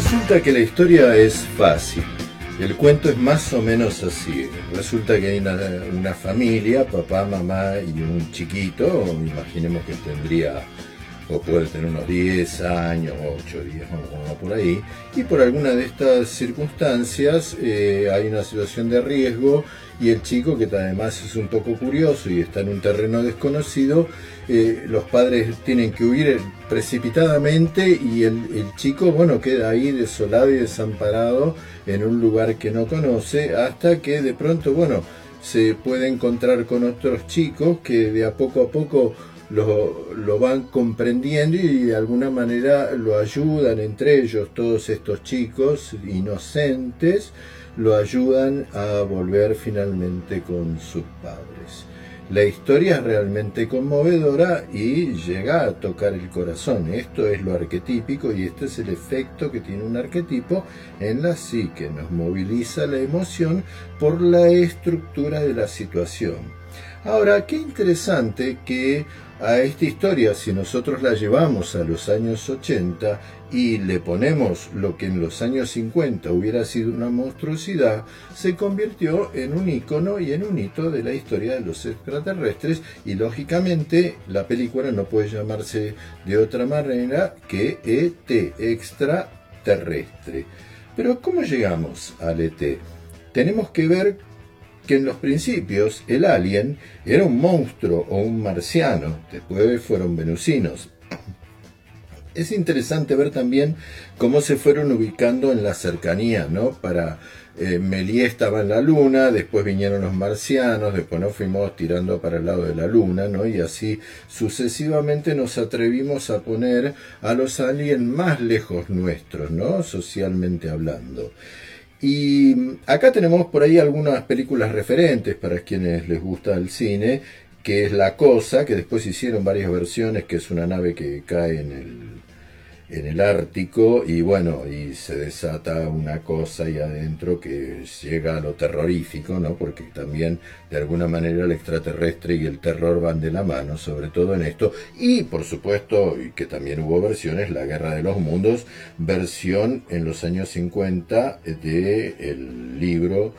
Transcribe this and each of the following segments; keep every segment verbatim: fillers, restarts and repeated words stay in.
Resulta que la historia es fácil. El cuento es más o menos así. Resulta que hay una, una familia, papá, mamá y un chiquito, imaginemos que tendría o puede tener unos diez años, ocho, diez, o por ahí, y por alguna de estas circunstancias eh, hay una situación de riesgo y el chico, que además es un poco curioso y está en un terreno desconocido, eh, los padres tienen que huir precipitadamente y el, el chico, bueno, queda ahí desolado y desamparado en un lugar que no conoce, hasta que de pronto, bueno, se puede encontrar con otros chicos que de a poco a poco Lo, lo van comprendiendo y de alguna manera lo ayudan entre ellos. Todos estos chicos inocentes lo ayudan a volver finalmente con sus padres. La historia es realmente conmovedora y llega a tocar el corazón. Esto es lo arquetípico y este es el efecto que tiene un arquetipo en la psique. Nos moviliza la emoción por la estructura de la situación. Ahora, qué interesante que a esta historia, si nosotros la llevamos a los años ochenta y le ponemos lo que en los años cincuenta hubiera sido una monstruosidad, se convirtió en un ícono y en un hito de la historia de los extraterrestres, y lógicamente la película no puede llamarse de otra manera que E T, extraterrestre. Pero ¿cómo llegamos al E T? Tenemos que ver que en los principios el alien era un monstruo o un marciano, después fueron venusinos. Es interesante ver también cómo se fueron ubicando en la cercanía, ¿no? Para eh, Méliès estaba en la luna, después vinieron los marcianos, después nos fuimos tirando para el lado de la luna, ¿no? Y así sucesivamente nos atrevimos a poner a los aliens más lejos nuestros, ¿no? Socialmente hablando. Y acá tenemos por ahí algunas películas referentes para quienes les gusta el cine, que es La Cosa, que después hicieron varias versiones, que es una nave que cae en el, en el Ártico y bueno, y se desata una cosa ahí adentro que llega a lo terrorífico, ¿no? Porque también de alguna manera el extraterrestre y el terror van de la mano, sobre todo en esto. Y por supuesto, que también hubo versiones, La Guerra de los Mundos, versión en los años cincuenta del libro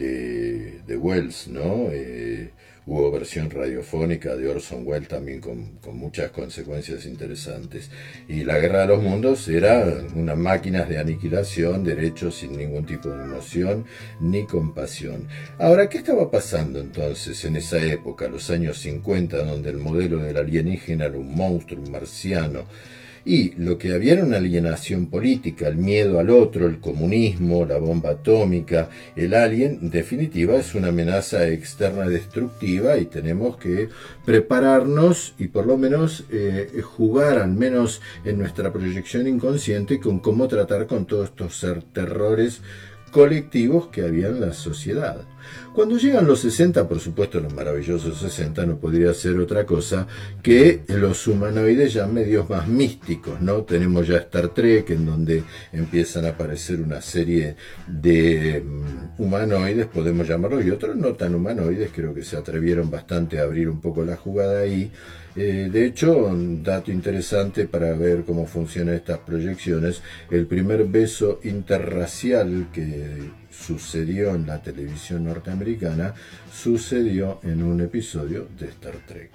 de, de Wells, ¿no? Eh, Hubo versión radiofónica de Orson Welles también con, con muchas consecuencias interesantes. Y La Guerra de los Mundos era unas máquinas de aniquilación, derechos sin ningún tipo de emoción ni compasión. Ahora, ¿qué estaba pasando entonces en esa época, los años cincuenta, donde el modelo del alienígena era un monstruo, un marciano? Y lo que había era una alienación política, el miedo al otro, el comunismo, la bomba atómica. El alien, en definitiva, es una amenaza externa destructiva y tenemos que prepararnos y por lo menos eh, jugar, al menos en nuestra proyección inconsciente, con cómo tratar con todos estos terrores colectivos que había en la sociedad. Cuando llegan los sesenta, por supuesto los maravillosos sesenta, no podría ser otra cosa que los humanoides ya medios más místicos, ¿no? Tenemos ya Star Trek, en donde empiezan a aparecer una serie de um, humanoides, podemos llamarlos, y otros no tan humanoides, creo que se atrevieron bastante a abrir un poco la jugada ahí. Eh, de hecho, un dato interesante para ver cómo funcionan estas proyecciones, el primer beso interracial que sucedió en la televisión norteamericana sucedió en un episodio de Star Trek.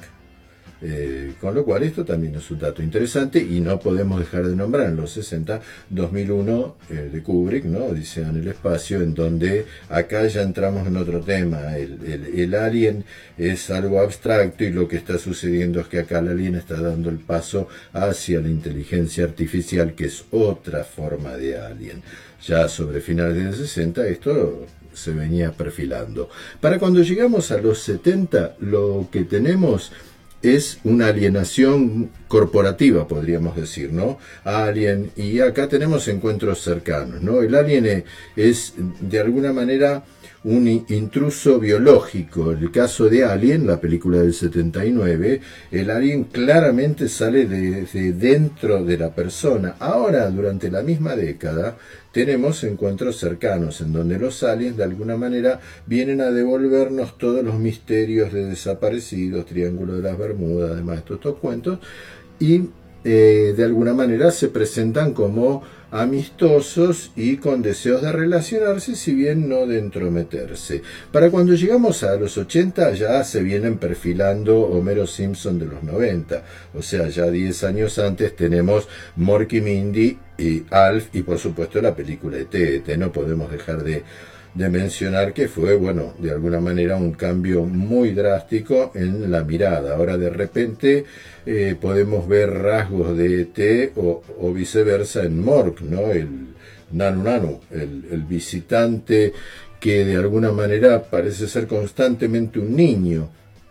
Eh, con lo cual esto también es un dato interesante y no podemos dejar de nombrar en los sesenta, dos mil uno eh, de Kubrick, ¿no? Odisea en el espacio, en donde acá ya entramos en otro tema. El, el, el alien es algo abstracto y lo que está sucediendo es que acá el alien está dando el paso hacia la inteligencia artificial, que es otra forma de alien. Ya sobre finales de los sesenta esto se venía perfilando. Para cuando llegamos a los setenta, lo que tenemos es una alienación corporativa, podríamos decir, ¿no? Alien, y acá tenemos encuentros cercanos, ¿no? El alien es, de alguna manera, un intruso biológico. En el caso de Alien, la película del setenta y nueve, el alien claramente sale de, de dentro de la persona. Ahora, durante la misma década, tenemos encuentros cercanos en donde los aliens de alguna manera vienen a devolvernos todos los misterios de desaparecidos, Triángulo de las Bermudas, además de todos estos cuentos, y eh, de alguna manera se presentan como amistosos y con deseos de relacionarse, si bien no de entrometerse. Para cuando llegamos a los ochenta ya se vienen perfilando Homero Simpson de los noventa, o sea, ya diez años antes tenemos Mork y Mindy y Alf y por supuesto la película E T. E T no podemos dejar de de mencionar que fue, bueno, de alguna manera un cambio muy drástico en la mirada. Ahora de repente eh, podemos ver rasgos de E T o, o viceversa en Mork, ¿no? El Nanu Nanu, el, el visitante que de alguna manera parece ser constantemente un niño.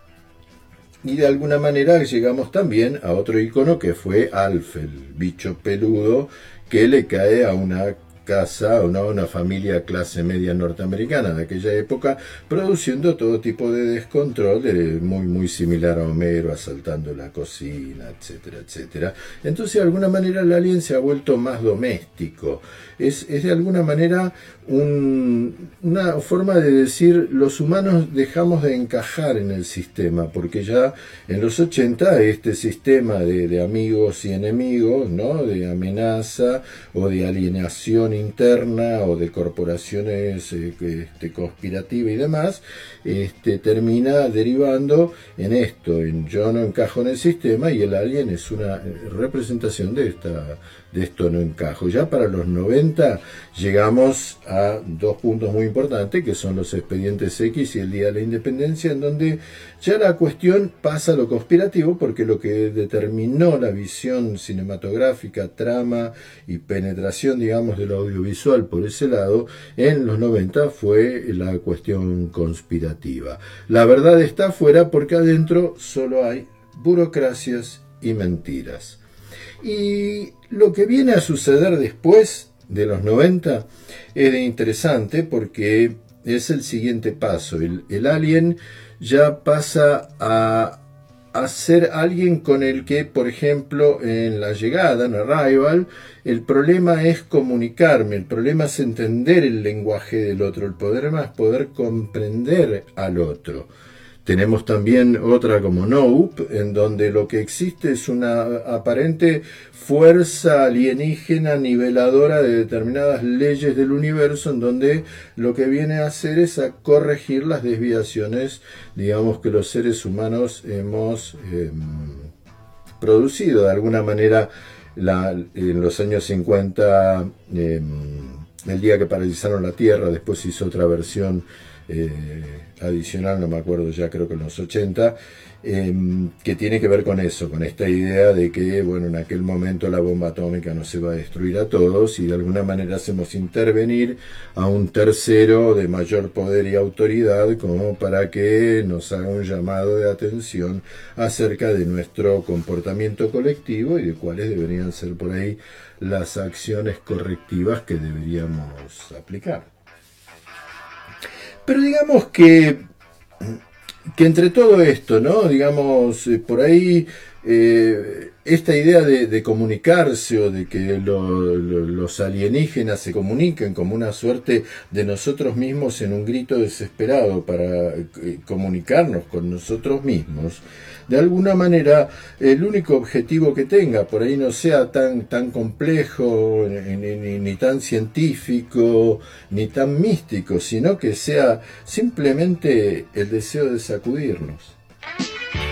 Y de alguna manera llegamos también a otro icono que fue Alf, el bicho peludo que le cae a una casa o no, una familia clase media norteamericana de aquella época, produciendo todo tipo de descontrol, de, muy muy similar a Homero asaltando la cocina, etcétera, etcétera. Entonces de alguna manera el alien se ha vuelto más doméstico. Es, es de alguna manera un, una forma de decir los humanos dejamos de encajar en el sistema, porque ya en los ochenta este sistema de, de amigos y enemigos, ¿no? De amenaza o de alienación interna o de corporaciones eh, este, conspirativas y demás, este, termina derivando en esto, en yo no encajo en el sistema y el alien es una representación de esta de esto no encajo. Ya para los noventa llegamos a dos puntos muy importantes, que son los expedientes X y el Día de la Independencia, en donde ya la cuestión pasa a lo conspirativo, porque lo que determinó la visión cinematográfica, trama y penetración, digamos, de lo audiovisual por ese lado, en los noventa fue la cuestión conspirativa. La verdad está afuera porque adentro solo hay burocracias y mentiras. Y lo que viene a suceder después de los noventa es interesante porque es el siguiente paso. El, el alien ya pasa a, a ser alguien con el que, por ejemplo, en la llegada, en Arrival, el problema es comunicarme, el problema es entender el lenguaje del otro, el poder más poder comprender al otro. Tenemos también otra como Nope, en donde lo que existe es una aparente fuerza alienígena niveladora de determinadas leyes del universo, en donde lo que viene a hacer es a corregir las desviaciones, digamos, que los seres humanos hemos eh, producido. De alguna manera, la, en los años cincuenta, eh, el día que paralizaron la Tierra, después hizo otra versión Eh, adicional, no me acuerdo ya, creo que en los ochenta, eh, que tiene que ver con eso, con esta idea de que, bueno, en aquel momento la bomba atómica no se va a destruir a todos y de alguna manera hacemos intervenir a un tercero de mayor poder y autoridad como para que nos haga un llamado de atención acerca de nuestro comportamiento colectivo y de cuáles deberían ser por ahí las acciones correctivas que deberíamos aplicar. Pero digamos que, que entre todo esto, ¿no? Digamos, eh, por ahí eh, esta idea de, de comunicarse o de que lo, lo, los alienígenas se comuniquen como una suerte de nosotros mismos en un grito desesperado para eh, comunicarnos con nosotros mismos, de alguna manera el único objetivo que tenga por ahí no sea tan, tan complejo, ni, ni, ni tan científico, ni tan místico, sino que sea simplemente el deseo de sacudirnos.